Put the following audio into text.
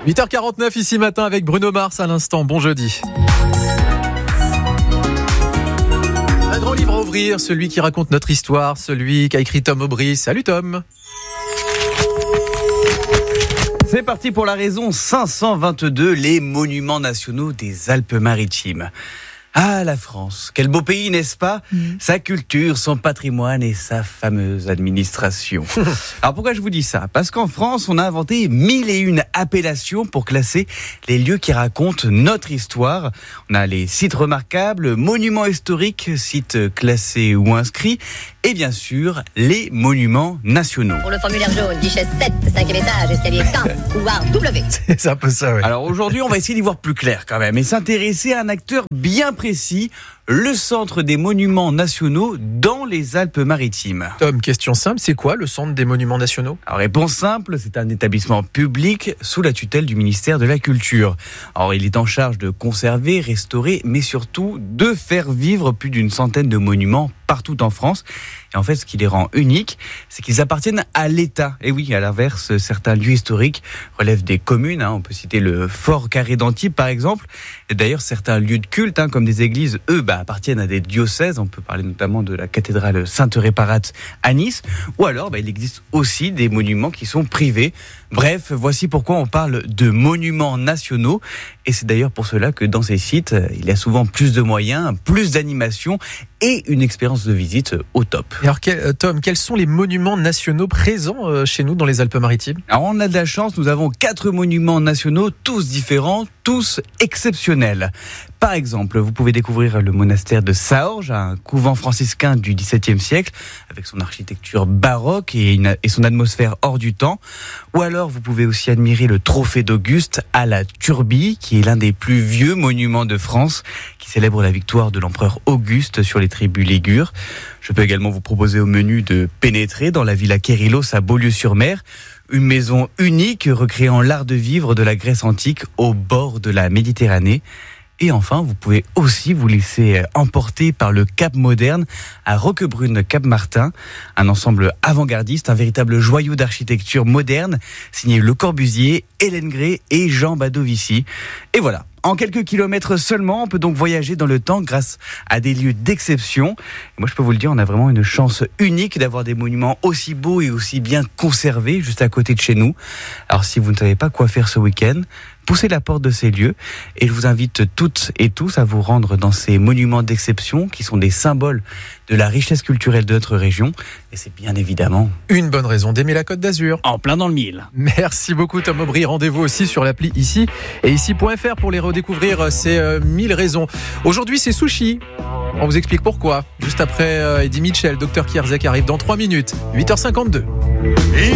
8h49 ici matin avec Bruno Mars à l'instant. Bon jeudi. Un grand livre à ouvrir, celui qui raconte notre histoire, celui qu'a écrit Tom Aubry. Salut Tom. C'est parti pour la raison 522, les monuments nationaux des Alpes-Maritimes. Ah, la France, quel beau pays, n'est-ce pas ? Sa culture, son patrimoine et sa fameuse administration. Alors pourquoi je vous dis ça ? Parce qu'en France, on a inventé 1001 appellations pour classer les lieux qui racontent notre histoire. On a les sites remarquables, monuments historiques, sites classés ou inscrits, et bien sûr, les monuments nationaux. Pour le formulaire jaune, guichet 7, 5e étage, escalier 15, couloir W. C'est un peu ça, ouais. Alors aujourd'hui, on va essayer d'y voir plus clair quand même et s'intéresser à un acteur bien précis, le Centre des monuments nationaux dans les Alpes-Maritimes. Tom, question simple, c'est quoi le Centre des monuments nationaux ? Alors réponse simple, c'est un établissement public sous la tutelle du ministère de la Culture. Alors il est en charge de conserver, restaurer, mais surtout de faire vivre plus d'une centaine de monuments partout en France. Et en fait, ce qui les rend uniques, c'est qu'ils appartiennent à l'État. Et oui, à l'inverse, certains lieux historiques relèvent des communes. On peut citer le Fort Carré d'Antibes, par exemple. Et d'ailleurs, certains lieux de culte, comme des églises, eux, appartiennent à des diocèses. On peut parler notamment de la cathédrale Sainte-Réparate à Nice. Ou alors, il existe aussi des monuments qui sont privés. Bref, voici pourquoi on parle de monuments nationaux. Et c'est d'ailleurs pour cela que dans ces sites, il y a souvent plus de moyens, plus d'animation et une expérience de visite au top. Et alors, Tom, quels sont les monuments nationaux présents chez nous dans les Alpes-Maritimes ? Alors, on a de la chance, nous avons 4 monuments nationaux, tous différents, tous exceptionnels. Par exemple, vous pouvez découvrir le monastère de Saorge, un couvent franciscain du XVIIe siècle, avec son architecture baroque et son atmosphère hors du temps. Ou alors, vous pouvez aussi admirer le trophée d'Auguste à la Turbie, qui est l'un des plus vieux monuments de France, qui célèbre la victoire de l'empereur Auguste sur les tribus ligures. Je peux également vous proposer au menu de pénétrer dans la villa Kérylos à Beaulieu-sur-Mer, une maison unique recréant l'art de vivre de la Grèce antique au bord de la Méditerranée. Et enfin, vous pouvez aussi vous laisser emporter par le Cap Moderne à Roquebrune-Cap-Martin, un ensemble avant-gardiste, un véritable joyau d'architecture moderne, signé Le Corbusier, Hélène Gray et Jean Badovici. Et voilà. En quelques kilomètres seulement, on peut donc voyager dans le temps grâce à des lieux d'exception. Et moi, je peux vous le dire, on a vraiment une chance unique d'avoir des monuments aussi beaux et aussi bien conservés juste à côté de chez nous. Alors, si vous ne savez pas quoi faire ce week-end, poussez la porte de ces lieux et je vous invite toutes et tous à vous rendre dans ces monuments d'exception qui sont des symboles de la richesse culturelle de notre région. Et c'est bien évidemment une bonne raison d'aimer la Côte d'Azur. En plein dans le mille. Merci beaucoup Tom Aubry. Rendez-vous aussi sur l'appli ici et ici.fr pour les redécouvrir ces 1000 raisons. Aujourd'hui c'est sushi. On vous explique pourquoi. Juste après Eddie Mitchell, Dr Kierzek arrive dans 3 minutes. 8h52.